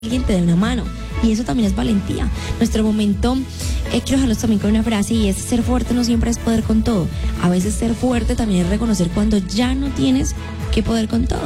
alguien te dé una mano. Y eso también es valentía. Nuestro momento, quiero dejarlos también con una frase, y es: ser fuerte no siempre es poder con todo. A veces ser fuerte también es reconocer cuando ya no tienes que poder con todo.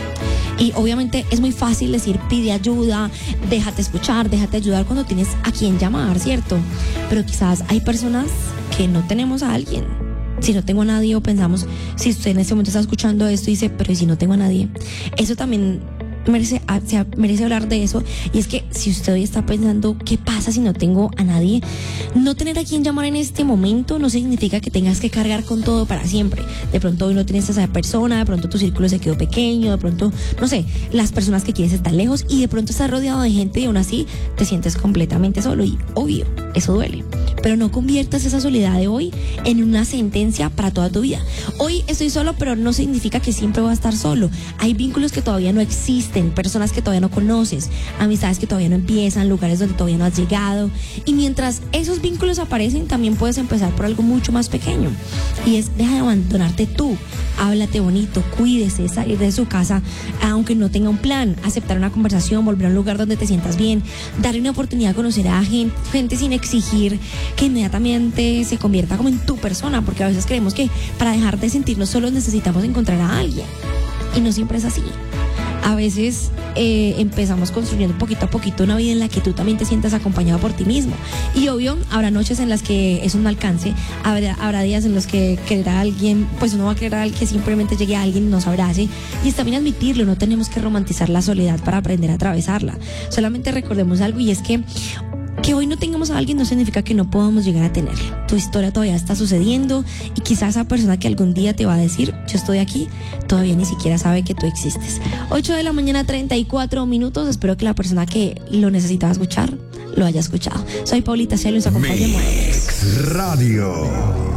Y obviamente es muy fácil decir: pide ayuda, déjate escuchar, déjate ayudar, cuando tienes a quien llamar, ¿cierto? Pero quizás hay personas que no tenemos a alguien. Si no tengo a nadie, o pensamos, si usted en este momento está escuchando esto y dice: pero ¿y si no tengo a nadie? Eso también merece hablar de eso. Y es que si usted hoy está pensando: ¿qué pasa si no tengo a nadie? No tener a quien llamar en este momento no significa que tengas que cargar con todo para siempre. De pronto hoy no tienes a esa persona, de pronto tu círculo se quedó pequeño, de pronto, no sé, las personas que quieres están lejos, y de pronto estás rodeado de gente y aún así te sientes completamente solo. Y obvio, eso duele. Pero no conviertas esa soledad de hoy en una sentencia para toda tu vida. Hoy estoy solo, pero no significa que siempre voy a estar solo. Hay vínculos que todavía no existen, personas que todavía no conoces, amistades que todavía no empiezan, lugares donde todavía no has llegado. Y mientras esos vínculos aparecen, también puedes empezar por algo mucho más pequeño. Y es: deja de abandonarte tú. Háblate bonito, cuídese, salir de su casa aunque no tenga un plan, aceptar una conversación, volver a un lugar donde te sientas bien, darle una oportunidad a conocer a gente sin exigir que inmediatamente se convierta como en tu persona, porque a veces creemos que para dejar de sentirnos solos necesitamos encontrar a alguien, y no siempre es así. A veces empezamos construyendo poquito a poquito una vida en la que tú también te sientas acompañado por ti mismo. Y obvio, habrá noches en las que eso no alcance, habrá días en los que querer a alguien, pues uno va a querer a alguien, que simplemente llegue a alguien y nos abrace. Y es también admitirlo, no tenemos que romantizar la soledad para aprender a atravesarla. Solamente recordemos algo, y es que hoy no tengamos a alguien no significa que no podamos llegar a tenerla. Tu historia todavía está sucediendo, y quizás esa persona que algún día te va a decir: yo estoy aquí, todavía ni siquiera sabe que tú existes. 8 de la mañana, 34 minutos. Espero que la persona que lo necesitaba escuchar lo haya escuchado. Soy Paulita Cielo y os acompaño en Mix Radio.